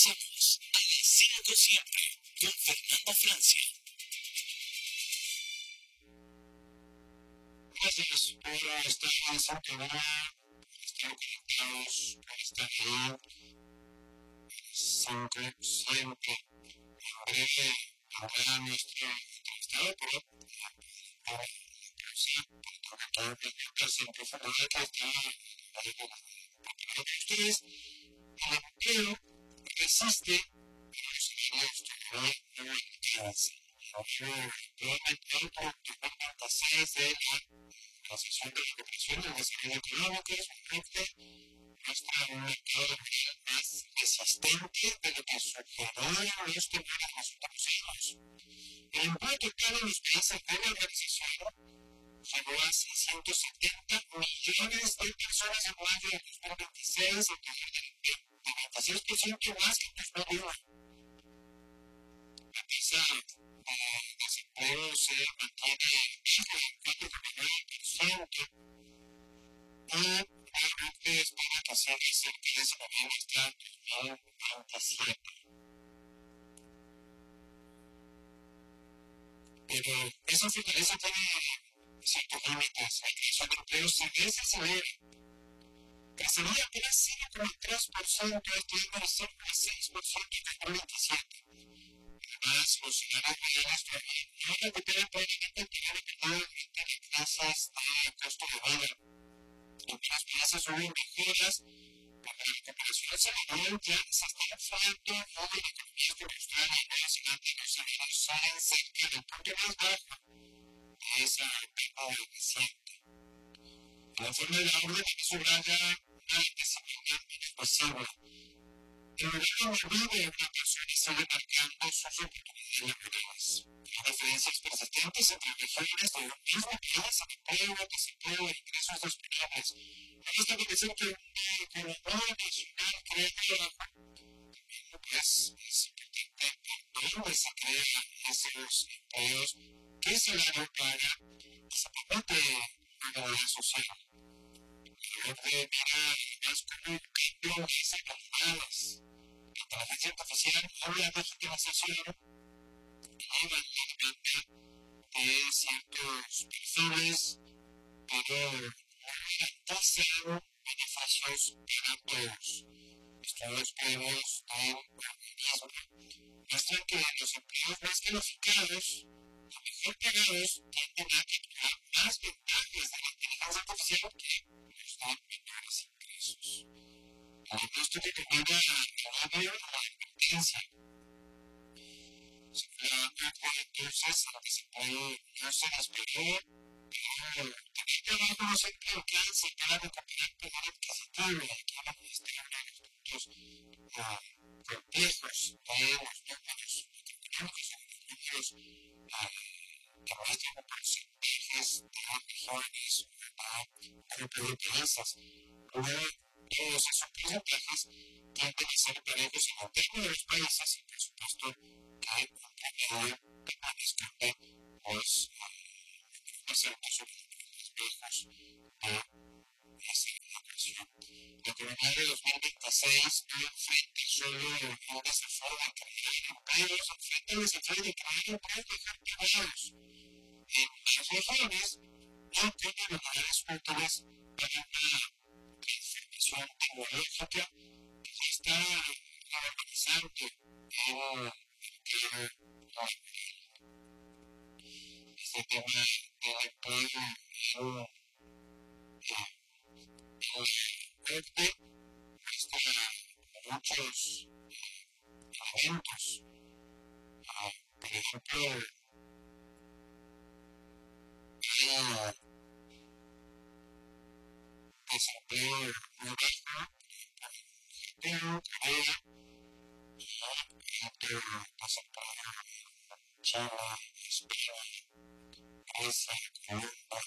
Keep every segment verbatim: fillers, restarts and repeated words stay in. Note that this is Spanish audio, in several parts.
Somos a las cinco siempre con Fernando Francia. Gracias por estar en sintonía, por estar conectados, por estar ahí. Cinco siempre. En breve habrá nuestro entrevistado, pero pero sí, porque todo el que siempre fue la que está para ustedes. El empleo resiste a los salarios todavía no alcanza. El empleo por dos mil veintiséis de la Asociación de la Cooperación y el Desarrollo Económico es un índice muestra un mercado laboral más resistente de lo que sugirieron los temores en los últimos años. El empleo total en los países de la organización llegó a seiscientos setenta millones de personas en mayo de dos mil veintiséis, el total del empleo de veintiséis por ciento más que en dos mil uno. La tasa de desempleo se mantiene baja en cuatro coma nueve por ciento y realmente espera que siga cerca de ese nivel hasta dos mil veintisiete. Pero esa fortaleza tiene ciertos límites. La creación de empleo se desacelera. Crecerá apenas cero coma tres por ciento este año y cero coma seis por ciento en dos mil veintisiete. Además, los salarios reales todavía no recuperan plenamente el nivel perdido durante la crisis de costo de vida. En muchos países hubo mejoras, pero la recuperación salarial ya se está enfriando en economías como Australia y Nueva Zelanda y los salarios siguen cerca del punto más bajo de esa década reciente. El informe de la orden subraya una desigualdad inexpresiva. El gobierno normal de una persona sigue marcando sus oportunidades laborales. Hay diferencias persistentes entre regiones de un mismo país en empleo, desempleo e ingresos disponibles. Hay esta condición que una economía nacional crea trabajo, también pues es importante por dónde se crean esos empleos, qué salario paga y se permite una realidad social. El orden mira además como un cambio de esas realidades. La inteligencia artificial habla de legitimización eleva la demanda de ciertos perfiles, pero no garantizan beneficios para todos. Estudios previos del organismo muestran que los empleos más calificados y mejor pagados tienden a capturar más ventajas de la inteligencia artificial que los de menores ingresos. El diagnóstico combina el odio a la advertencia. La entonces el desempleo no se despegó, pero también trabajo no siempre alcanza para recuperar poder adquisitivo. Y aquí está uno de los puntos uh, complejos de los números macroeconómicos, de los números uh, que muestran porcentajes de regiones o de grupos de países. Todos esos porcentajes tienden a ser parejos en el tema de los países y, por supuesto, que en promedio permanezcan pues más altos sobre los viejos de esa ocasión. La economía de dos mil veintiséis no enfrenta solo un desafío de crear empleos, enfrenta el desafío de crear empleos mejor pagados. En las regiones no tienen habilidades útiles para una transformación tecnológica que ya está normalizando el empleo laboral. Este tema del empleo en el arte muestra muchos elementos. Por ejemplo, hay desempleo muy bajo, Japón, Corea, y otro desempleo en China, España, Grecia, Colombia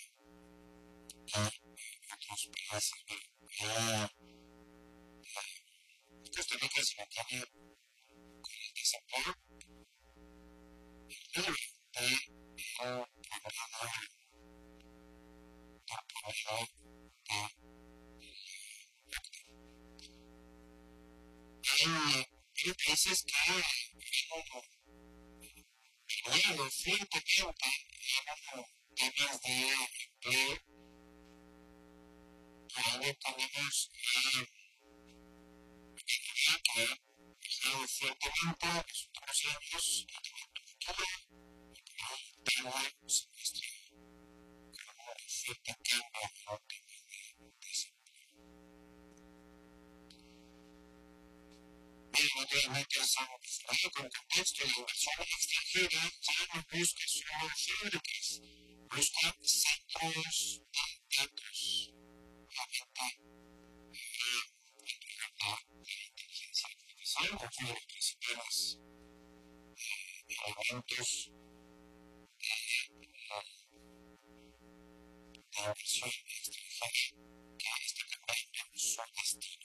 y otros países. Ya Costa Rica se mantiene con el desempleo el doble de el promedio del promedio de hay Hay países que han mediado fuertemente en temas de empleo. Ahora tenemos a Venezuela que ha mediado fuertemente en los últimos años a nivel cultural y que ha dado se muestra como un fuerte cambio en el tema de desempleo. Bien, naturalmente estamos con el contexto de la inversión extranjera, ya no busca solo fábricas, busca centros de datos, obviamente la inteligencia artificial, uno de los principales elementos de la inversión extranjera que está cambiando su destino.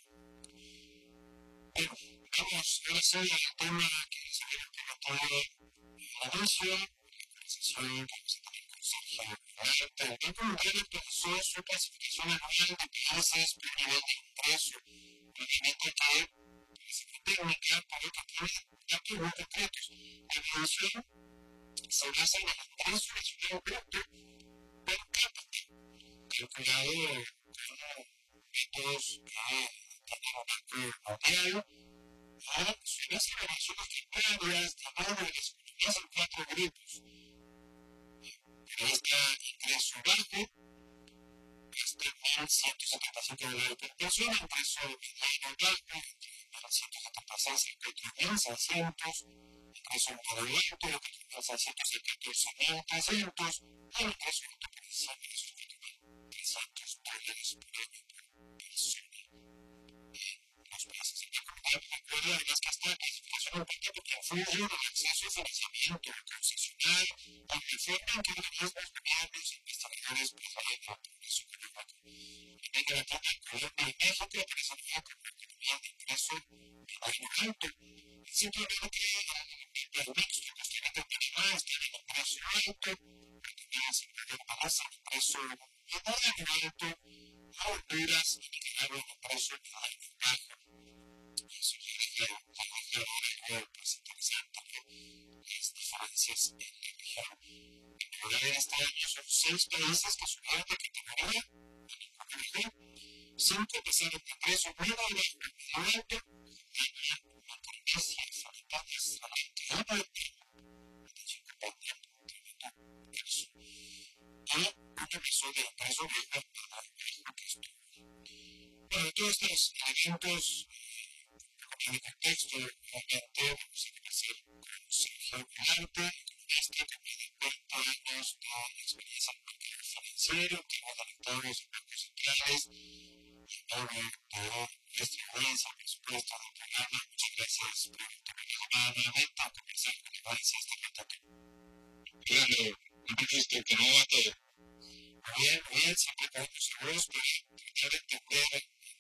Bueno, vamos ahora sí al tema que se había comentado al inicio, la conversación que vamos a tener con Sergio Ugarte. El Banco Mundial actualizó su clasificación anual de países por nivel de ingreso. Obviamente que la cifra técnica puede que tiene datos muy concretos. La evaluación se basa en el ingreso nacional bruto per cápita, calculado con métodos que tiene el Banco Mundial. Y son las evaluaciones tributarias de nuevo de las economías en cuatro grupos. Pero este ingreso bajo, este mil ciento setenta y siete dólares por persona, ingreso mediano bajo, mil ciento setenta y seis a cuatro mil seiscientos, ingreso medio alto, de cuatro mil seiscientos a catorce mil trescientos, y el ingreso alto por encima de esos cuatro mil trescientos dólares por año por persona. Los países del Banco Mundial recuerda además que esta clasificación aumenta porque influye en el acceso a financiamiento concesional y en la forma en que organismos privados e investigadores prefieren la progreso económico. En América Latina, Colombia y México aparecen ya como economía de ingreso mediano alto. Simplemente el mixto, Costa Rica y Panamá están en ingreso alto, Guatemala, Salvador, Malasia en ingreso mediano alto, Honduras y Nicaragua en ingreso mediano bajo. Eso ya deja algo pues interesante, las diferencias en la región. En Noruega en este año son seis países que subieron de categoría a ninguna región. Cinco pasaron de ingreso medio bajo a medio alto, Albania, Micronesia, Filipinas, Haití, veinticinco tremendo eso. Y una pasó de ingreso medio a bajo que estuvo. Bueno, todos estos elementos en el contexto, obviamente, vamos a conversar con Sergio Ugarte, economista con más de cuarenta años de experiencia en el mercado financiero, tiene directores de bancos centrales y luego de nuestra audiencia, por supuesto, del programa. Muchas gracias por tomarme la llamada nuevamente a conversar con la audiencia de este contacto. Claro, un gusto, que no va todo. Muy bien, muy bien, siempre con mucho gusto para tratar de entender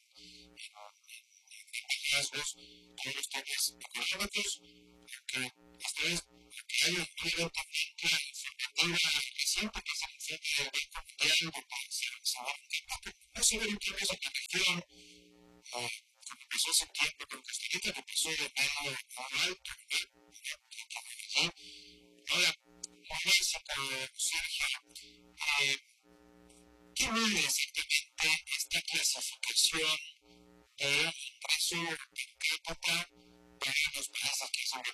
rasgos de los temas económicos, porque esta vez hay un evento que informativa reciente que es el informe del Banco Mundial donde se va a ver no solo en términos de protección, como empezó hace tiempo con Costa Rica, que pasó de medio a alto, ¿no? Ahora, muy básico, Sergio, ¿qué mide exactamente esta clasificación de ingreso per cápita para los países que son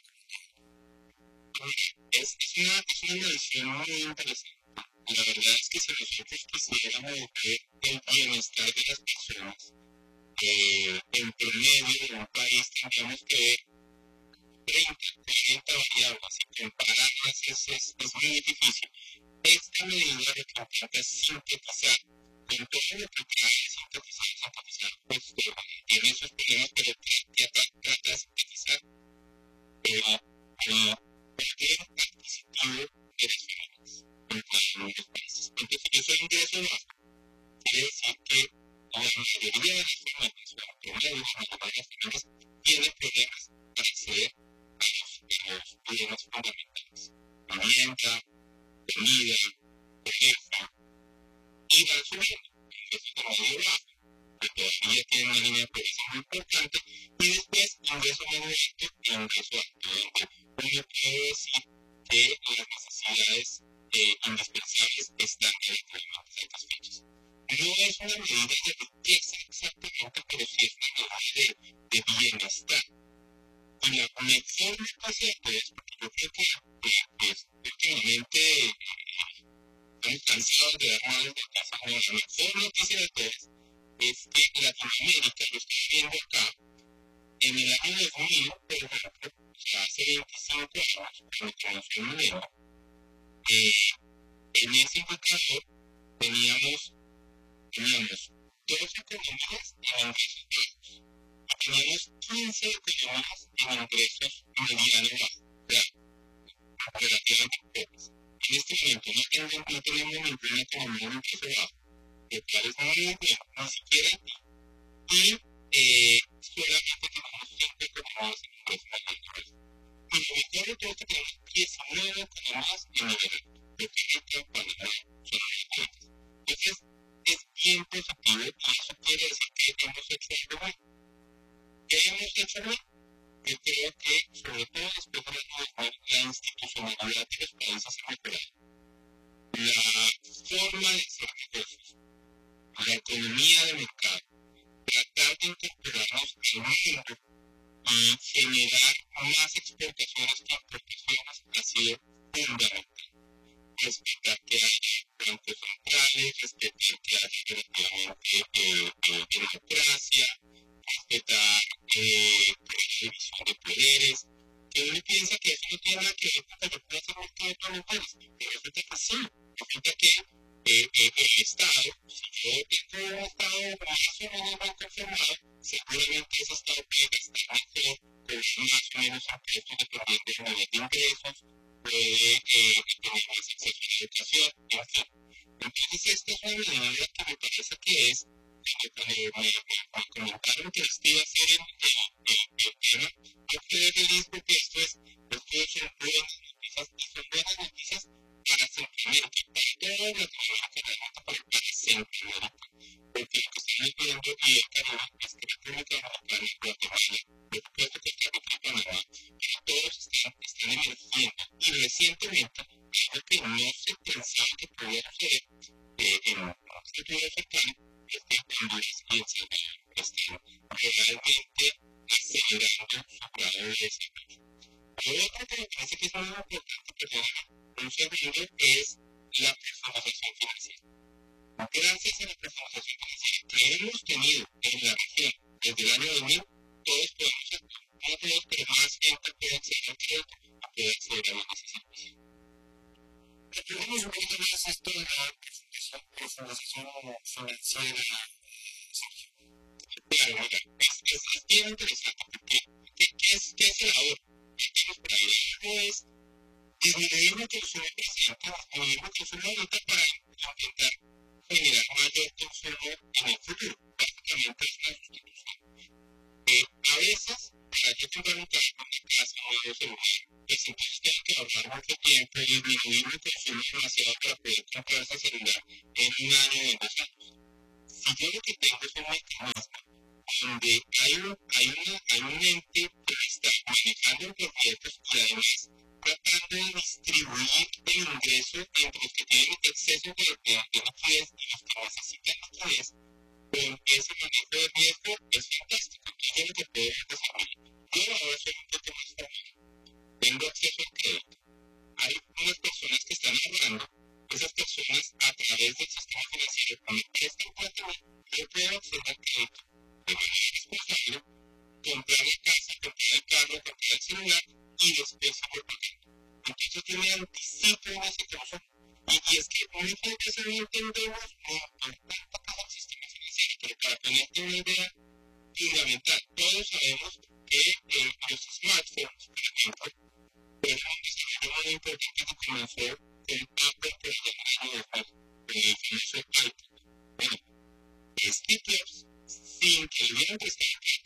es, es, una, es una medición muy interesante. La verdad es que si nosotros quisiéramos ver el bienestar de las personas, eh, en promedio de un país tendríamos que ver treinta, cuarenta variables y compararlas es, es, es muy difícil. Esta medida lo que intenta es sintetizar con todo lo que trae sintetizar, sintetizar, pues tiene esos problemas, pero trata de sintetizar el poder adquisitivo de las familias en cada uno de los países. Entonces, si yo soy ingreso bajo, quiere decir que la mayoría de las familias, o el promedio de la mayoría de las familias, tiene problemas para acceder a los, a los bienes fundamentales. Vivienda, comida, teléfono, y van subiendo. Ingresos de medio bajo, que todavía tienen una línea de pobreza muy importante, y después ingreso medio alto e ingreso alto, donde uno puede decir que las necesidades eh, indispensables están relativamente satisfechas. No es una medida de riqueza exactamente, pero sí es una medida de, de bienestar. Y la mejor noticia de todo es, porque yo creo que, que, que últimamente eh, estamos cansados de dar malas noticias, no, la mejor noticia de todo es que Latinoamérica, lo estoy viendo acá, en el año dos mil, por ejemplo, o sea, hace veinticinco años, cuando comenzó el milenio, eh, en ese indicador teníamos, teníamos dos economías en ingresos bajos y teníamos quince economías en ingresos medianos bajos, o sea, relativamente pocas. En este momento no tenemos, no tenemos ninguna economía en ingreso bajo, lo cual es muy bien, ni siquiera aquí. Y eh, solamente tenemos cinco economías en ingreso mediano. Y lo mejor de todo es que tenemos diecinueve economías en nivel alto, lo que es que para no son muy Entonces, es bien positivo y eso quiere decir que hemos hecho algo bueno. ¿Qué hemos hecho bien? Yo creo que, sobre todo después de la institucionalidad de los países ha mejorado. La forma de hacer negocios, la economía de mercado, tratar de incorporarnos al mundo y generar más exportaciones que importaciones ha sido fundamental. Respetar que haya bancos centrales, respetar que haya relativamente eh, eh, democracia, respetar eh, la división de poderes, que uno piensa que eso no tiene nada que ver con que yo pueda hacer mercado de todos los países, pero resulta que sí, resulta que eh, eh, el Estado, si yo tengo un Estado más o menos bien conformado, seguramente ese Estado puede gastar mejor, cobrar más o menos impuestos dependiendo del nivel de ingresos, puede eh, tener más acceso a la educación, en fin. Entonces, esta es una medida que me parece que es, cuando me, me, me comentaron que este iba a ser el, el, el, el tema, yo quedé feliz porque esto es, esto son buenas noticias y son buenas noticias para Centroamérica, para toda Latinoamérica, realmente para, para Centroamérica, porque lo que estamos viendo y el Caribe es que República Dominicana, Guatemala, por supuesto que Costa Rica y Panamá, pero todos están, están emergiendo y recientemente algo que no se pensaba que podía suceder eh, en un futuro cercano es que Honduras y El Salvador están realmente acelerando su grado de desarrollo. Lo otro que me parece que es muy importante, perdóname, un segundo, es la personalización financiera. Gracias a la personalización financiera que hemos tenido en la región desde el año dos mil, todos podemos actuar, no todos, pero más gente puede acceder al crédito y puede acceder a bienes y servicios. Recordemos un poquito más esto de la personalización financiera, Sergio. Claro, mira, es, es, es bien interesante porque ¿qué, qué, es, qué es el ahorro? ¿Qué tienes por ahí? El ahorro es disminuir mi consumo presente, disminuir mi consumo ahorita para intentar generar mayor consumo en el futuro. Básicamente es una sustitución. Eh, a veces, para yo comprar un carro, una casa, un nuevo celular, pues entonces tengo que ahorrar mucho tiempo y disminuir mi consumo demasiado para poder comprar ese celular en un año o en dos años. Si yo lo que tengo es un mecanismo donde hay un, hay una, hay un ente que está manejando los proyectos y además tratando de distribuir el ingreso entre los que tienen exceso de, de, de liquidez y los que necesitan liquidez, con ese manejo de riesgo es fantástico. Entonces yo lo que puedo desarrollar. Yo ahora soy un poco más formal, tengo acceso al crédito. Hay unas personas que están ahorrando, esas personas a través del sistema financiero, cuando prestan plata, yo puedo acceder al crédito de manera responsable, comprar la casa, comprar el carro, comprar el celular y después seguir pagando. Entonces yo me anticipo en ese consumo. Y, y es que muchas veces no entendemos lo importante que es el sistema financiero, pero para ponerte una idea fundamental, todos sabemos que eh, los smartphones, por ejemplo, fueron un desarrollo muy importante que comenzó con Apple por allá en el año dos mil, con el famoso iPod. Bueno, Steve Jobs, sin que le hubieran prestado plata,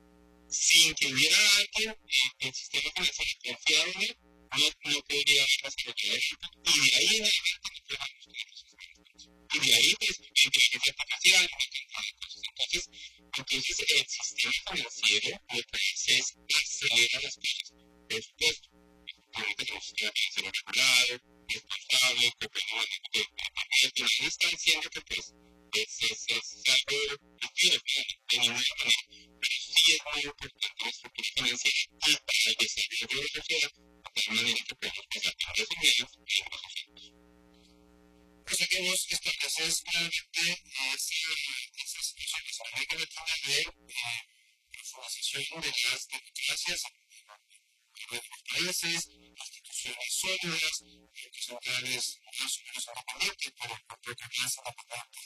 sin que hubiera alguien en el sistema financiero confiado en él, no, no podría haber desarrollado el iPod. Y de ahí en adelante nos pegamos con los smartphones. Y de ahí, pues, inteligencia artificial y una cantidad de cosas. Entonces, Entonces, el sistema financiero lo que hace es acelerar las cosas. Por supuesto, tenemos que tener un sistema financiero regulado, responsable, que tenga manejo de de no están diciendo que pues es, es, es algo que tiene fin, de ninguna manera, pero sí es muy importante la estructura financiera y para el desarrollo de la sociedad, de tal manera que podemos pasar de ingresos medios a ingresos altos. Pues aquí vos estableces claramente esa, esa situación, esa regla de la de profundización de las democracias de los países, instituciones sólidas, bancos centrales más o menos independientes, pero un poco más a la